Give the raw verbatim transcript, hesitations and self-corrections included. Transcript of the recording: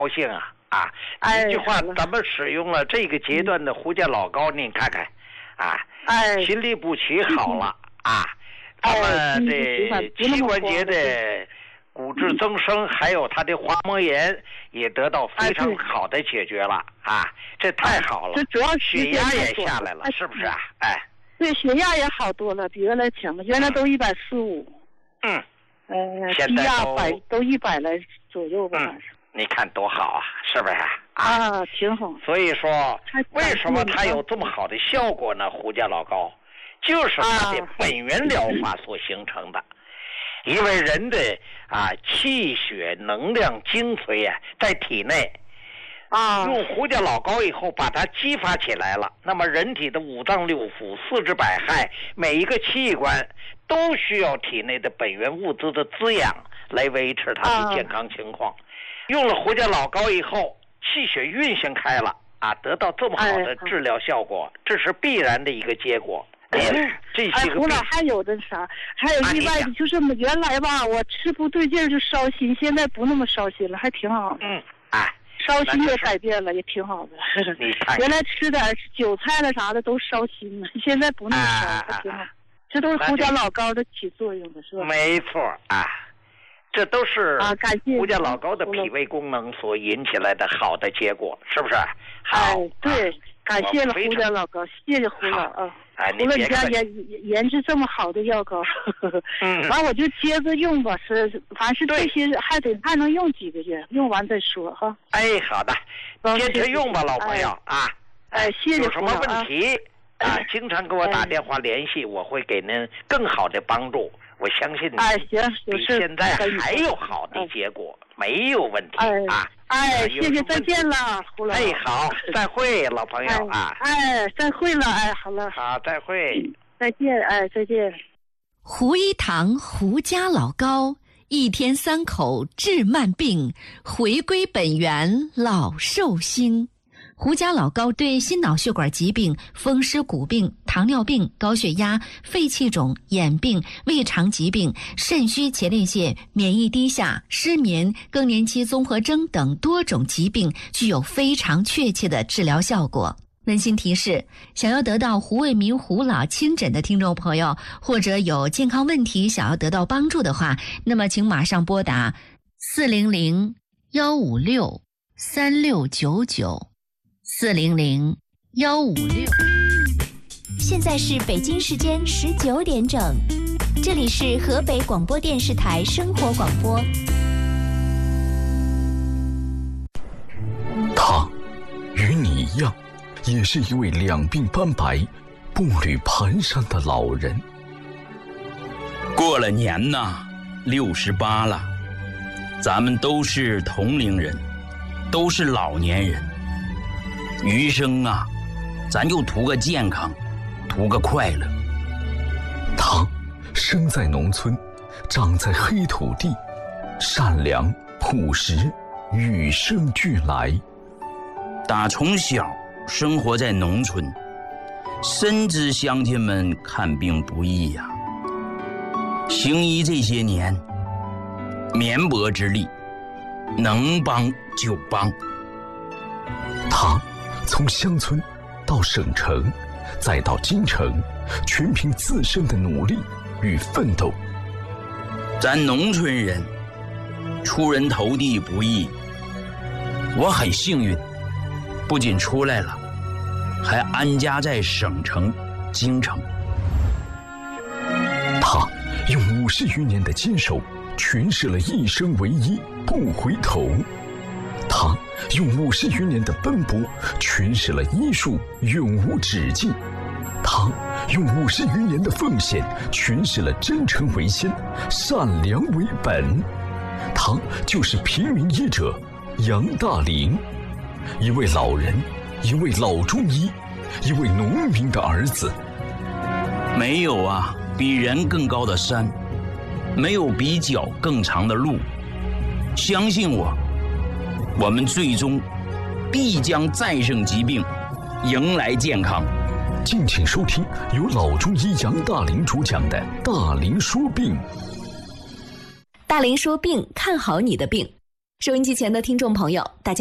高兴啊啊！ 哎、 一句话，咱们使用了这个阶段的胡家老高，您看看啊， 哎， 心律不齐好了啊，他们的膝关节的骨质增生，还有他的滑膜炎也得到非常好的解决了啊，这太好了。 这主要血压也下来了，是不是啊？哎。 对，血压也好多了，比原来强了，原来都一百四五， 嗯， 呃，低压百都一百来左右吧，反正。 你看多好啊，是不是啊？ 啊，挺好。 所以说，为什么它有这么好的效果呢？胡家老高，就是它的本源疗法所形成的，啊、因为人的啊气血能量精髓啊在体内。 啊， 用胡家老高以后把它激发起来了，那么人体的五脏六腑、四肢百骸，每一个器官都需要体内的本源物质的滋养来维持它的健康情况。啊、用了胡家老高以后，气血运行开了啊，得到这么好的治疗效果，哎、这是必然的一个结果。哎，这些个。 哎，胡老还有的啥？还有意外的，就是原来吧，我吃不对劲就烧心，现在不那么烧心了，还挺好的。 嗯，哎。 烧心也改变了，也挺好的。原来吃点韭菜了啥的都烧心了，现在不那么烧，还挺好。这都是胡家老高的起作用的，是吧？ 没错啊，这都是啊，感谢胡家老高的脾胃功能所引起来的好的结果，是不是？好， 哎，对，啊、感谢了胡家老高，谢谢胡老啊。 哎， 胡了你家研研制这么好的药膏， 嗯， 完我就接着用吧，是凡是这些还得还能用几个月，用完再说哈。 哎，好的，坚持用吧，老朋友啊。 哎，谢谢。 有什么问题啊？经常给我打电话联系，我会给您更好的帮助。我相信， 哎，行， 比现在还有好的结果，没有问题啊。 哎，谢谢，再见了，胡老。 哎，好，再会，老朋友啊。 哎，再会了，哎，好了。 好，再会。 再见，哎，再见。 胡一堂胡家老高，一天三口治慢病，回归本源老寿星。胡家老高对心脑血管疾病、风湿骨病、糖尿病、高血压、肺气肿、眼病、胃肠疾病、肾虚前列腺、免疫低下、失眠、更年期综合征等多种疾病具有非常确切的治疗效果。温馨提示，想要得到胡卫民胡老亲诊的听众朋友，或者有健康问题想要得到帮助的话，那么请马上拨打四零零幺五六三六九九四零零幺五六。 现在是北京时间十九点整，这里是河北广播电视台生活广播。 他与你一样，也是一位两鬓斑白、步履蹒跚的老人。 过了年呐，六十八了，咱们都是同龄人，都是老年人。余生啊，咱就图个健康，图个快乐。 他生在农村，长在黑土地，善良朴实，与生俱来。 打从小生活在农村，深知乡亲们看病不易呀、啊。行医这些年，绵薄之力，能帮就帮。 他从乡村到省城，再到京城，全凭自身的努力与奋斗。 咱农村人出人头地不易，我很幸运，不仅出来了，还安家在省城京城。 他用五十余年的坚守，诠释了一生为一，不回头。他用五十余年的奔波，诠释了医术永无止境。他用五十余年的奉献，诠释了真诚为先，善良为本。他就是平民医者杨大林，一位老人，一位老中医，一位农民的儿子。 没有啊比人更高的山，没有比脚更长的路。相信我，我们最终必将战胜疾病，迎来健康。 敬请收听由老中医杨大林主讲的《大林说病》。 大林说病，看好你的病。 收音机前的听众朋友，大家